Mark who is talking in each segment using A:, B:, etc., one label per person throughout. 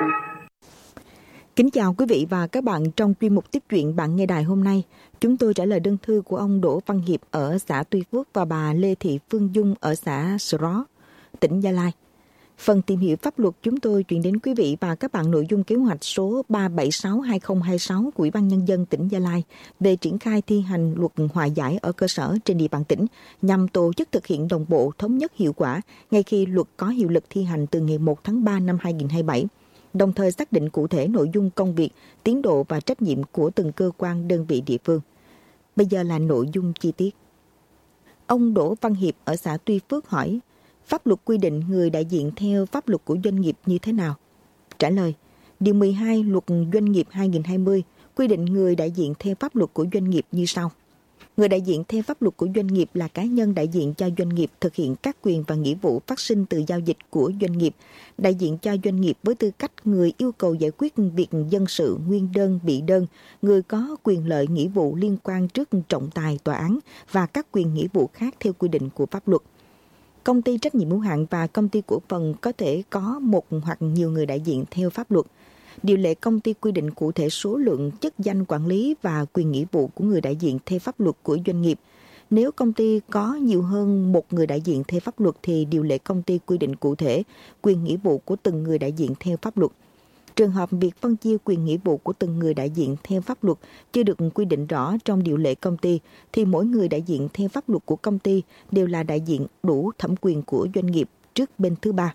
A: Kính chào quý vị và các bạn. Trong chuyên mục tiếp chuyện bạn nghe đài hôm nay, chúng tôi trả lời đơn thư của ông Đỗ Văn Hiệp ở xã Tuy Phước và bà Lê Thị Phương Dung ở xã Sờ Ró, tỉnh Gia Lai. Phần tìm hiểu pháp luật chúng tôi chuyển đến quý vị và các bạn nội dung kế hoạch số 376/2026 của Ủy ban Nhân dân tỉnh Gia Lai về triển khai thi hành luật hòa giải ở cơ sở trên địa bàn tỉnh nhằm tổ chức thực hiện đồng bộ, thống nhất, hiệu quả ngay khi luật có hiệu lực thi hành từ ngày 1 tháng 3 năm 2027. Đồng thời xác định cụ thể nội dung công việc, tiến độ và trách nhiệm của từng cơ quan đơn vị địa phương. Bây giờ là nội dung chi tiết. Ông Đỗ Văn Hiệp ở xã Tuy Phước hỏi, pháp luật quy định người đại diện theo pháp luật của doanh nghiệp như thế nào? Trả lời, Điều 12 Luật Doanh nghiệp 2020 quy định người đại diện theo pháp luật của doanh nghiệp như sau. Người đại diện theo pháp luật của doanh nghiệp là cá nhân đại diện cho doanh nghiệp thực hiện các quyền và nghĩa vụ phát sinh từ giao dịch của doanh nghiệp, đại diện cho doanh nghiệp với tư cách người yêu cầu giải quyết việc dân sự, nguyên đơn, bị đơn, người có quyền lợi nghĩa vụ liên quan trước trọng tài, tòa án và các quyền nghĩa vụ khác theo quy định của pháp luật. Công ty trách nhiệm hữu hạn và công ty cổ phần có thể có một hoặc nhiều người đại diện theo pháp luật. Điều lệ công ty quy định cụ thể số lượng, chức danh quản lý và quyền nghĩa vụ của người đại diện theo pháp luật của doanh nghiệp. Nếu công ty có nhiều hơn một người đại diện theo pháp luật thì điều lệ công ty quy định cụ thể quyền nghĩa vụ của từng người đại diện theo pháp luật. Trường hợp việc phân chia quyền nghĩa vụ của từng người đại diện theo pháp luật chưa được quy định rõ trong điều lệ công ty thì mỗi người đại diện theo pháp luật của công ty đều là đại diện đủ thẩm quyền của doanh nghiệp trước bên thứ ba.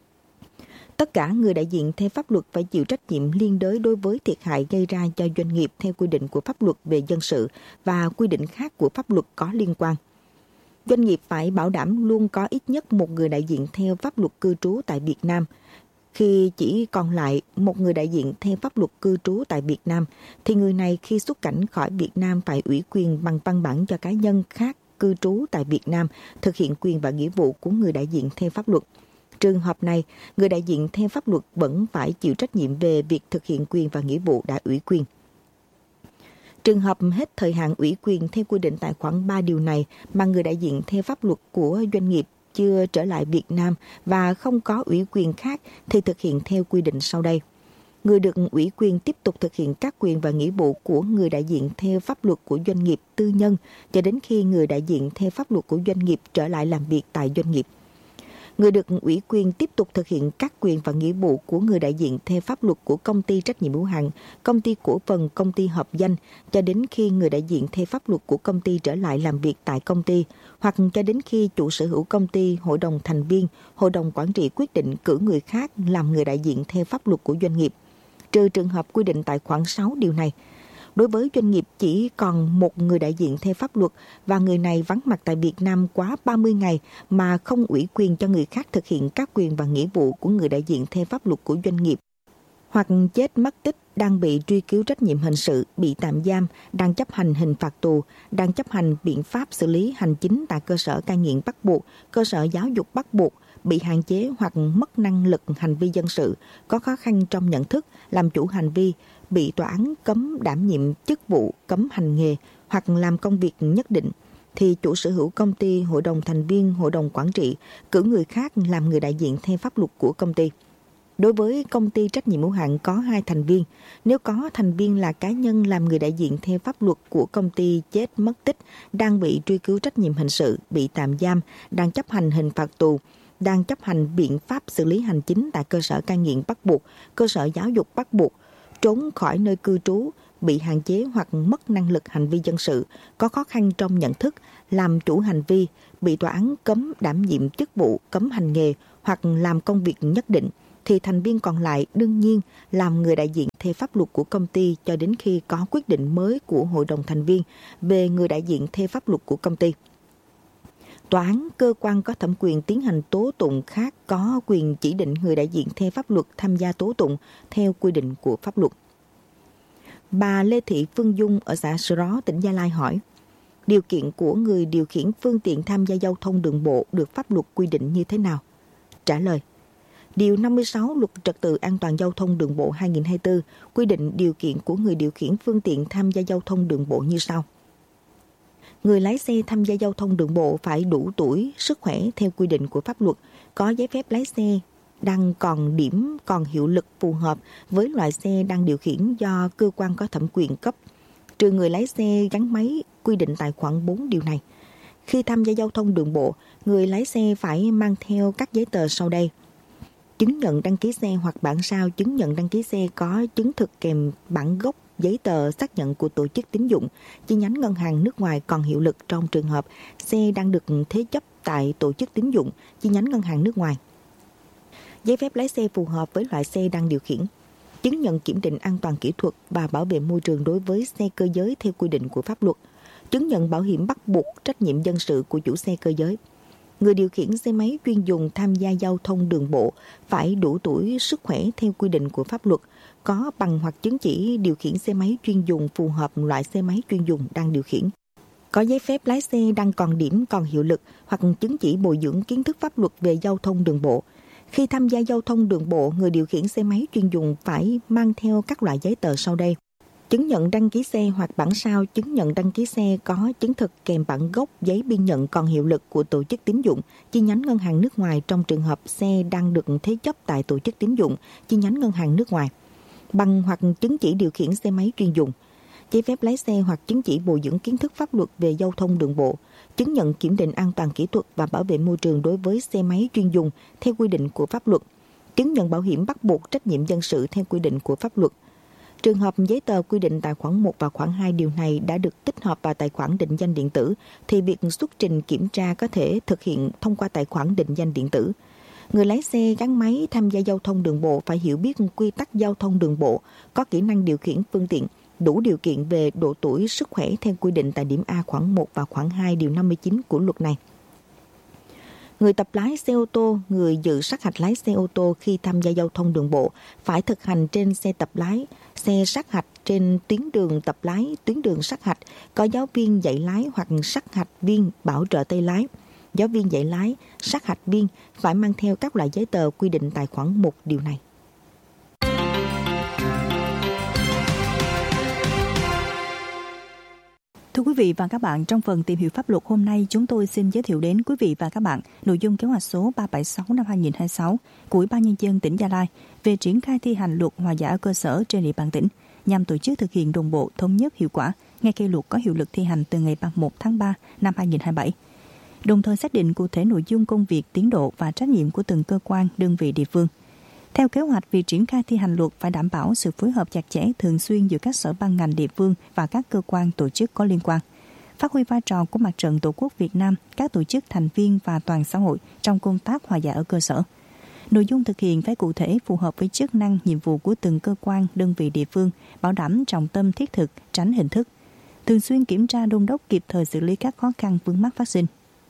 A: Tất cả người đại diện theo pháp luật phải chịu trách nhiệm liên đới đối với thiệt hại gây ra cho doanh nghiệp theo quy định của pháp luật về dân sự và quy định khác của pháp luật có liên quan. Doanh nghiệp phải bảo đảm luôn có ít nhất một người đại diện theo pháp luật cư trú tại Việt Nam. Khi chỉ còn lại một người đại diện theo pháp luật cư trú tại Việt Nam, thì người này khi xuất cảnh khỏi Việt Nam phải ủy quyền bằng văn bản cho cá nhân khác cư trú tại Việt Nam thực hiện quyền và nghĩa vụ của người đại diện theo pháp luật. Trường hợp này, người đại diện theo pháp luật vẫn phải chịu trách nhiệm về việc thực hiện quyền và nghĩa vụ đã ủy quyền. Trường hợp hết thời hạn ủy quyền theo quy định tại khoản 3 điều này mà người đại diện theo pháp luật của doanh nghiệp chưa trở lại Việt Nam và không có ủy quyền khác thì thực hiện theo quy định sau đây. Người được ủy quyền tiếp tục thực hiện các quyền và nghĩa vụ của người đại diện theo pháp luật của doanh nghiệp tư nhân cho đến khi người đại diện theo pháp luật của doanh nghiệp trở lại làm việc tại doanh nghiệp. Người được ủy quyền tiếp tục thực hiện các quyền và nghĩa vụ của người đại diện theo pháp luật của công ty trách nhiệm hữu hạn, công ty cổ phần, công ty hợp danh cho đến khi người đại diện theo pháp luật của công ty trở lại làm việc tại công ty hoặc cho đến khi chủ sở hữu công ty, hội đồng thành viên, hội đồng quản trị quyết định cử người khác làm người đại diện theo pháp luật của doanh nghiệp, trừ trường hợp quy định tại khoản 6 điều này. Đối với doanh nghiệp chỉ còn một người đại diện theo pháp luật và người này vắng mặt tại Việt Nam quá 30 ngày mà không ủy quyền cho người khác thực hiện các quyền và nghĩa vụ của người đại diện theo pháp luật của doanh nghiệp, hoặc chết mất tích, đang bị truy cứu trách nhiệm hình sự, bị tạm giam, đang chấp hành hình phạt tù, đang chấp hành biện pháp xử lý hành chính tại cơ sở cai nghiện bắt buộc, cơ sở giáo dục bắt buộc, bị hạn chế hoặc mất năng lực hành vi dân sự, có khó khăn trong nhận thức, làm chủ hành vi, bị tòa án cấm đảm nhiệm chức vụ, cấm hành nghề hoặc làm công việc nhất định, thì chủ sở hữu công ty, hội đồng thành viên, hội đồng quản trị cử người khác làm người đại diện theo pháp luật của công ty. Đối với công ty trách nhiệm hữu hạn có 2 thành viên, nếu có thành viên là cá nhân làm người đại diện theo pháp luật của công ty chết mất tích, đang bị truy cứu trách nhiệm hình sự, bị tạm giam, đang chấp hành hình phạt tù, đang chấp hành biện pháp xử lý hành chính tại cơ sở cai nghiện bắt buộc, cơ sở giáo dục bắt buộc, trốn khỏi nơi cư trú, bị hạn chế hoặc mất năng lực hành vi dân sự, có khó khăn trong nhận thức, làm chủ hành vi, bị tòa án cấm đảm nhiệm chức vụ, cấm hành nghề hoặc làm công việc nhất định, thì thành viên còn lại đương nhiên làm người đại diện theo pháp luật của công ty cho đến khi có quyết định mới của hội đồng thành viên về người đại diện theo pháp luật của công ty. Tòa án, cơ quan có thẩm quyền tiến hành tố tụng khác có quyền chỉ định người đại diện theo pháp luật tham gia tố tụng theo quy định của pháp luật. Bà Lê Thị Phương Dung ở xã Sờ Ró, tỉnh Gia Lai hỏi, điều kiện của người điều khiển phương tiện tham gia giao thông đường bộ được pháp luật quy định như thế nào? Trả lời, Điều 56 Luật Trật tự an toàn giao thông đường bộ 2024 quy định điều kiện của người điều khiển phương tiện tham gia giao thông đường bộ như sau. Người lái xe tham gia giao thông đường bộ phải đủ tuổi, sức khỏe theo quy định của pháp luật, có giấy phép lái xe đang còn điểm còn hiệu lực phù hợp với loại xe đang điều khiển do cơ quan có thẩm quyền cấp, trừ người lái xe gắn máy quy định tại khoản 4 điều này. Khi tham gia giao thông đường bộ, người lái xe phải mang theo các giấy tờ sau đây: chứng nhận đăng ký xe hoặc bản sao chứng nhận đăng ký xe có chứng thực kèm bản gốc giấy tờ xác nhận của tổ chức tín dụng, chi nhánh ngân hàng nước ngoài còn hiệu lực trong trường hợp xe đang được thế chấp tại tổ chức tín dụng, chi nhánh ngân hàng nước ngoài. Giấy phép lái xe phù hợp với loại xe đang điều khiển. Chứng nhận kiểm định an toàn kỹ thuật và bảo vệ môi trường đối với xe cơ giới theo quy định của pháp luật. Chứng nhận bảo hiểm bắt buộc trách nhiệm dân sự của chủ xe cơ giới. Người điều khiển xe máy chuyên dùng tham gia giao thông đường bộ phải đủ tuổi sức khỏe theo quy định của pháp luật, có bằng hoặc chứng chỉ điều khiển xe máy chuyên dùng phù hợp loại xe máy chuyên dùng đang điều khiển. Có giấy phép lái xe đang còn điểm còn hiệu lực hoặc chứng chỉ bồi dưỡng kiến thức pháp luật về giao thông đường bộ. Khi tham gia giao thông đường bộ, người điều khiển xe máy chuyên dùng phải mang theo các loại giấy tờ sau đây: chứng nhận đăng ký xe hoặc bản sao chứng nhận đăng ký xe có chứng thực kèm bản gốc giấy biên nhận còn hiệu lực của tổ chức tín dụng, chi nhánh ngân hàng nước ngoài trong trường hợp xe đang được thế chấp tại tổ chức tín dụng, chi nhánh ngân hàng nước ngoài. Bằng hoặc chứng chỉ điều khiển xe máy chuyên dùng. Giấy phép lái xe hoặc chứng chỉ bồi dưỡng kiến thức pháp luật về giao thông đường bộ. Chứng nhận kiểm định an toàn kỹ thuật và bảo vệ môi trường đối với xe máy chuyên dùng theo quy định của pháp luật. Chứng nhận bảo hiểm bắt buộc trách nhiệm dân sự theo quy định của pháp luật. Trường hợp giấy tờ quy định tại khoản 1 và khoản 2 điều này đã được tích hợp vào tài khoản định danh điện tử, thì việc xuất trình kiểm tra có thể thực hiện thông qua tài khoản định danh điện tử. Người lái xe gắn máy tham gia giao thông đường bộ phải hiểu biết quy tắc giao thông đường bộ, có kỹ năng điều khiển phương tiện, đủ điều kiện về độ tuổi sức khỏe theo quy định tại điểm A khoản 1 và khoản 2 điều 59 của luật này. Người tập lái xe ô tô, người dự sát hạch lái xe ô tô khi tham gia giao thông đường bộ phải thực hành trên xe tập lái, xe sát hạch trên tuyến đường tập lái, tuyến đường sát hạch, có giáo viên dạy lái hoặc sát hạch viên bảo trợ tay lái. Giáo viên dạy lái, sát hạch viên phải mang theo các loại giấy tờ quy định tại khoản 1 điều này.
B: Thưa quý vị và các bạn, trong phần tìm hiểu pháp luật hôm nay, chúng tôi xin giới thiệu đến quý vị và các bạn nội dung kế hoạch số 376 năm 2026 của Ủy ban Nhân dân tỉnh Gia Lai về triển khai thi hành luật hòa giải ở cơ sở trên địa bàn tỉnh nhằm tổ chức thực hiện đồng bộ, thống nhất, hiệu quả ngay khi luật có hiệu lực thi hành từ ngày 31 tháng 3 năm 2027. Đồng thời xác định cụ thể nội dung công việc, tiến độ và trách nhiệm của từng cơ quan, đơn vị địa phương. Theo kế hoạch, việc triển khai thi hành luật phải đảm bảo sự phối hợp chặt chẽ thường xuyên giữa các sở ban ngành địa phương và các cơ quan tổ chức có liên quan, phát huy vai trò của Mặt trận Tổ quốc Việt Nam, các tổ chức thành viên và toàn xã hội trong công tác hòa giải ở cơ sở. Nội dung thực hiện phải cụ thể, phù hợp với chức năng, nhiệm vụ của từng cơ quan, đơn vị địa phương, bảo đảm trọng tâm thiết thực, tránh hình thức. Thường xuyên kiểm tra, đôn đốc, kịp thời xử lý các khó khăn vướng mắc phát sinh.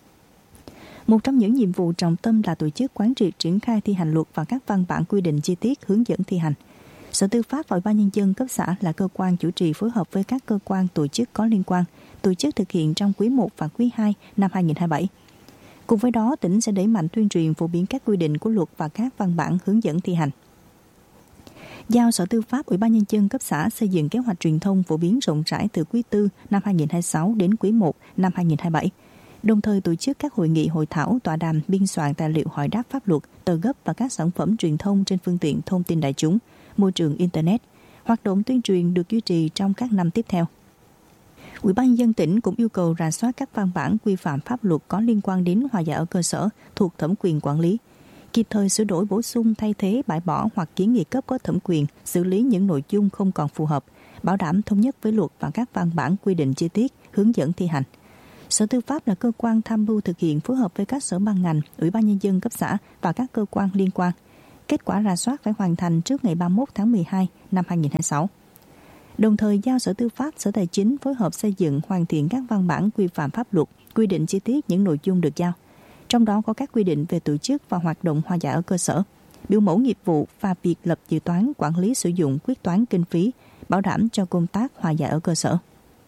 B: Một trong những nhiệm vụ trọng tâm là tổ chức quán triệt triển khai thi hành luật và các văn bản quy định chi tiết hướng dẫn thi hành. Sở Tư pháp và Ủy ban Nhân dân cấp xã là cơ quan chủ trì phối hợp với các cơ quan tổ chức có liên quan, tổ chức thực hiện trong quý 1 và quý 2 năm 2027. Cùng với đó, tỉnh sẽ đẩy mạnh tuyên truyền phổ biến các quy định của luật và các văn bản hướng dẫn thi hành. Giao Sở Tư pháp, Ủy ban Nhân dân cấp xã xây dựng kế hoạch truyền thông phổ biến rộng rãi từ quý 4 năm 2026 đến quý 1 năm 2027. Đồng thời tổ chức các hội nghị, hội thảo, tọa đàm, biên soạn tài liệu hỏi đáp pháp luật, tờ gấp và các sản phẩm truyền thông trên phương tiện thông tin đại chúng, môi trường Internet. Hoạt động tuyên truyền được duy trì trong các năm tiếp theo. Ủy ban Nhân dân tỉnh cũng yêu cầu rà soát các văn bản quy phạm pháp luật có liên quan đến hòa giải ở cơ sở thuộc thẩm quyền quản lý, kịp thời sửa đổi, bổ sung, thay thế, bãi bỏ hoặc kiến nghị cấp có thẩm quyền xử lý những nội dung không còn phù hợp, bảo đảm thống nhất với luật và các văn bản quy định chi tiết hướng dẫn thi hành. Sở Tư pháp là cơ quan tham mưu thực hiện phối hợp với các sở ban ngành, Ủy ban Nhân dân cấp xã và các cơ quan liên quan. Kết quả rà soát phải hoàn thành trước ngày 31 tháng 12 năm 2026. Đồng thời giao Sở Tư pháp, Sở Tài chính phối hợp xây dựng, hoàn thiện các văn bản quy phạm pháp luật, quy định chi tiết những nội dung được giao. Trong đó có các quy định về tổ chức và hoạt động hòa giải ở cơ sở, biểu mẫu nghiệp vụ và việc lập dự toán, quản lý sử dụng quyết toán kinh phí, bảo đảm cho công tác hòa giải ở cơ sở.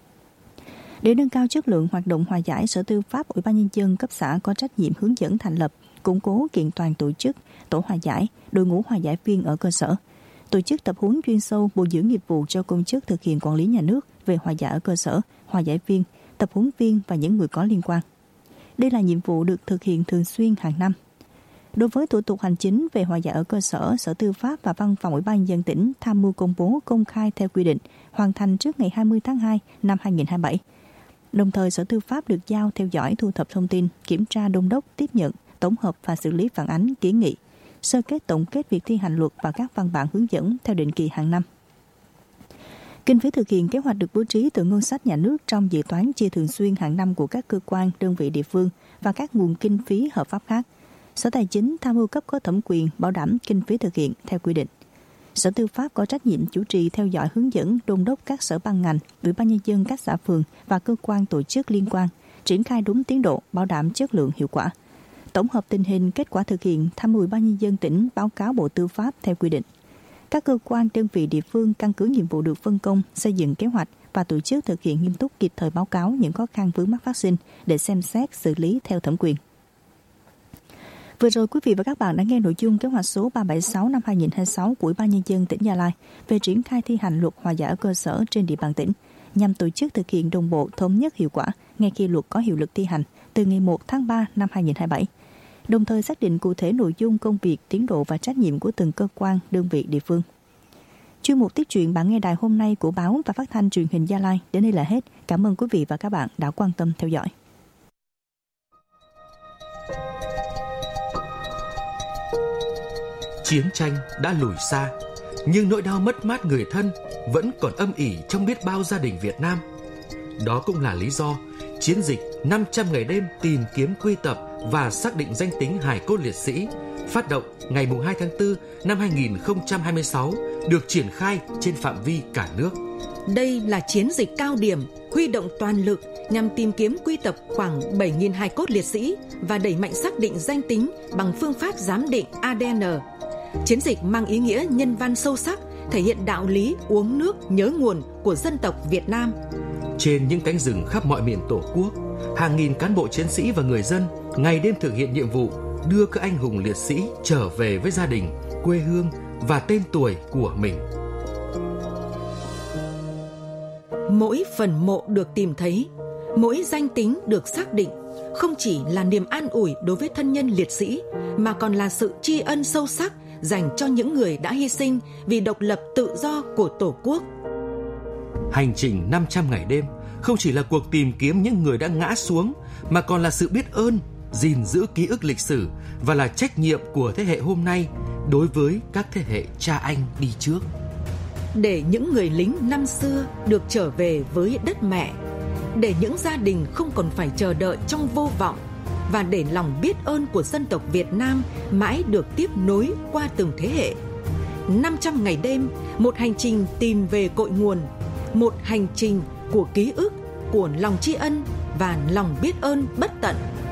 B: Để nâng cao chất lượng hoạt động hòa giải, Sở Tư pháp, Ủy ban Nhân dân cấp xã có trách nhiệm hướng dẫn thành lập, củng cố kiện toàn tổ chức, tổ hòa giải, đội ngũ hòa giải viên ở cơ sở, tổ chức tập huấn chuyên sâu, bồi dưỡng nghiệp vụ cho công chức thực hiện quản lý nhà nước về hòa giải ở cơ sở, hòa giải viên, tập huấn viên và những người có liên quan. Đây là nhiệm vụ được thực hiện thường xuyên hàng năm. Đối với thủ tục hành chính về hòa giải ở cơ sở, Sở Tư pháp và Văn phòng Ủy ban nhân dân tỉnh tham mưu công bố công khai theo quy định, hoàn thành trước ngày 20 tháng 2 năm 2027. Đồng thời, Sở Tư pháp được giao theo dõi, thu thập thông tin, kiểm tra, đôn đốc, tiếp nhận, tổng hợp và xử lý phản ánh, kiến nghị, sơ kết tổng kết việc thi hành luật và các văn bản hướng dẫn theo định kỳ hàng năm. Kinh phí thực hiện kế hoạch được bố trí từ ngân sách nhà nước trong dự toán chi thường xuyên hàng năm của các cơ quan, đơn vị địa phương và các nguồn kinh phí hợp pháp khác. Sở Tài chính tham mưu cấp có thẩm quyền bảo đảm kinh phí thực hiện theo quy định. Sở Tư pháp có trách nhiệm chủ trì, theo dõi, hướng dẫn, đôn đốc các sở ban ngành, Ủy ban nhân dân các xã phường và cơ quan tổ chức liên quan triển khai đúng tiến độ, bảo đảm chất lượng, hiệu quả. Tổng hợp tình hình, kết quả thực hiện, tham mưu Ủy ban nhân dân tỉnh báo cáo Bộ Tư pháp theo quy định. Các cơ quan, đơn vị địa phương căn cứ nhiệm vụ được phân công, xây dựng kế hoạch và tổ chức thực hiện nghiêm túc, kịp thời báo cáo những khó khăn vướng mắc phát sinh để xem xét, xử lý theo thẩm quyền. Vừa rồi, quý vị và các bạn đã nghe nội dung kế hoạch số 376 năm 2026 của Ủy ban nhân dân tỉnh Gia Lai về triển khai thi hành luật hòa giải ở cơ sở trên địa bàn tỉnh, nhằm tổ chức thực hiện đồng bộ, thống nhất, hiệu quả ngay khi luật có hiệu lực thi hành từ ngày 1 tháng 3 năm 2027. Đồng thời xác định cụ thể nội dung công việc, tiến độ và trách nhiệm của từng cơ quan, đơn vị địa phương. Chuyên mục tiếp chuyện bạn nghe đài hôm nay của báo và phát thanh truyền hình Gia Lai đến đây là hết. Cảm ơn quý vị và các bạn đã quan tâm theo dõi.
C: Chiến tranh đã lùi xa, nhưng nỗi đau mất mát người thân vẫn còn âm ỉ trong biết bao gia đình Việt Nam. Đó cũng là lý do chiến dịch 500 ngày đêm tìm kiếm, quy tập và xác định danh tính hài cốt liệt sĩ phát động ngày 2 tháng 4 năm 2026 được triển khai trên phạm vi cả nước.
D: Đây là chiến dịch cao điểm, huy động toàn lực nhằm tìm kiếm, quy tập khoảng 7.000 hài cốt liệt sĩ và đẩy mạnh xác định danh tính bằng phương pháp giám định ADN. Chiến dịch mang ý nghĩa nhân văn sâu sắc, thể hiện đạo lý uống nước nhớ nguồn của dân tộc Việt Nam.
C: Trên những cánh rừng khắp mọi miền Tổ quốc, hàng nghìn cán bộ chiến sĩ và người dân ngày đêm thực hiện nhiệm vụ đưa các anh hùng liệt sĩ trở về với gia đình, quê hương và tên tuổi của mình.
D: Mỗi phần mộ được tìm thấy, mỗi danh tính được xác định không chỉ là niềm an ủi đối với thân nhân liệt sĩ, mà còn là sự tri ân sâu sắc dành cho những người đã hy sinh vì độc lập tự do của Tổ quốc.
C: Hành trình 500 ngày đêm không chỉ là cuộc tìm kiếm những người đã ngã xuống, mà còn là sự biết ơn, gìn giữ ký ức lịch sử và là trách nhiệm của thế hệ hôm nay đối với các thế hệ cha anh đi trước.
D: Để những người lính năm xưa được trở về với đất mẹ, để những gia đình không còn phải chờ đợi trong vô vọng, và để lòng biết ơn của dân tộc Việt Nam mãi được tiếp nối qua từng thế hệ. 500 ngày đêm, một hành trình tìm về cội nguồn, một hành trình của ký ức, của lòng tri ân và lòng biết ơn bất tận.